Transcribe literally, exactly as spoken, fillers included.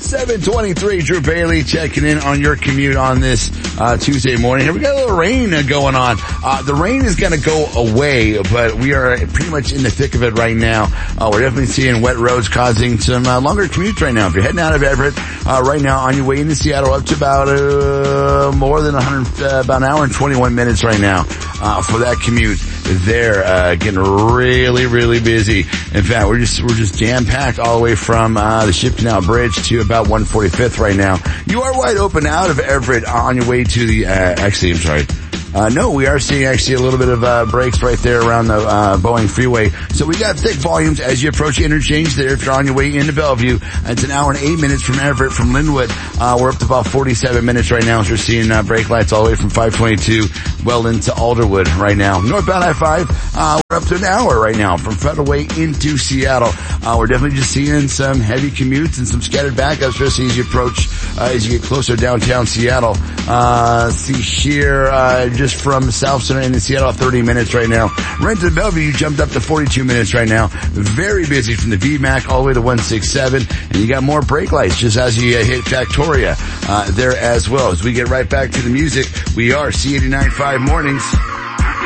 seven twenty-three, Drew Bailey checking in on your commute on this uh Tuesday morning. Here we got a little rain uh, going on. Uh the rain is going to go away, but we are pretty much in the thick of it right now. Uh We're definitely seeing wet roads causing some uh, longer commutes right now. If you're heading out of Everett uh right now on your way into Seattle, up to about uh more than one hundred, uh, about an hour and twenty-one minutes right now uh for that commute. They're uh getting really, really busy. In fact, we're just we're just jam-packed all the way from uh the Ship Canal Bridge to about one forty-fifth right now. You are wide open out of Everett on your way to the, uh, actually, I'm sorry. Uh, no, we are seeing actually a little bit of, uh, breaks right there around the, uh, Boeing Freeway. So we got thick volumes as you approach the interchange there. If you're on your way into Bellevue, it's an hour and eight minutes from Everett from Linwood. Uh, we're up to about forty-seven minutes right now as we're seeing, uh, brake lights all the way from five twenty-two well into Alderwood right now. Northbound I five, uh, we're up to an hour right now from Federal Way into Seattle. Uh, we're definitely just seeing some heavy commutes and some scattered backups, especially as you approach, uh, as you get closer downtown Seattle. Uh, see here, uh, just from South Center into Seattle, thirty minutes right now. Renton Bellevue, you jumped up to forty-two minutes right now. Very busy from the V MAC all the way to one sixty-seven. And you got more brake lights just as you uh, hit Factoria, uh, there as well. As we get right back to the music, we are C eighty-nine point five Mornings.